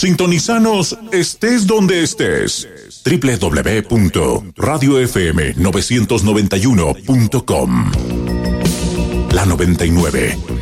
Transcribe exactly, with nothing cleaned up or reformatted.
Sintonizanos estés donde estés. doble u doble u doble u punto radio f m novecientos noventa y uno punto com. La noventa y nueve.